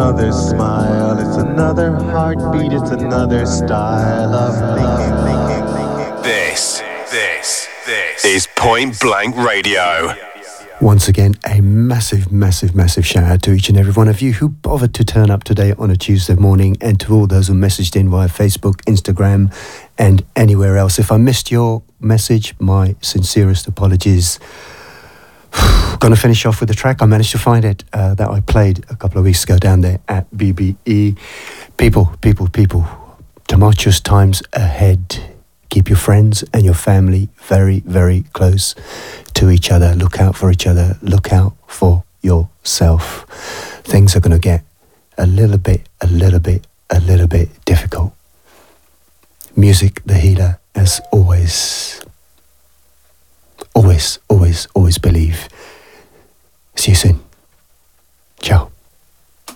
another smile, it's another heartbeat, it's another style of thinking. This is Point Blank Radio. Once again, a massive shout out to each and every one of you who bothered to turn up today on a Tuesday morning, and to all those who messaged in via Facebook, Instagram, and anywhere else. If I missed your message, my sincerest apologies. Gonna finish off with the track. I managed to find it that I played a couple of weeks ago down there at BBE. People, tumultuous times ahead. Keep your friends and your family very close to each other. Look out for each other. Look out for yourself. Things are going to get a little bit difficult. Music, the healer, as always. Always believe. See you soon.